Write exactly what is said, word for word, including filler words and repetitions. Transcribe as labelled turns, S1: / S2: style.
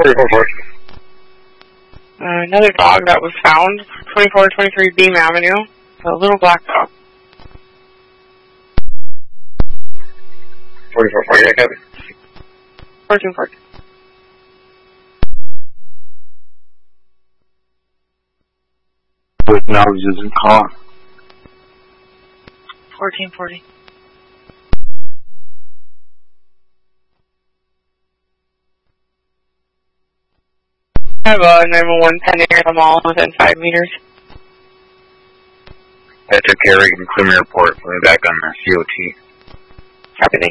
S1: forty-four forty.
S2: Uh, another dog that was found, twenty-four twenty-three Beam Avenue, a little black dog.
S1: forty-four forty, I got it.
S2: fourteen fourteen.
S3: With now using car.
S2: fourteen forty. I have a nine one one pen near the mall within five meters.
S3: I took care of and clear report. We'll be back on the C O T.
S2: Copy.